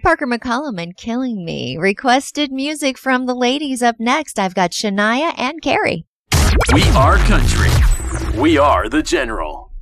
Parker McCollum and Killing Me. Requested music from the ladies up next. I've got Shania and Carrie. We are country. We are the General.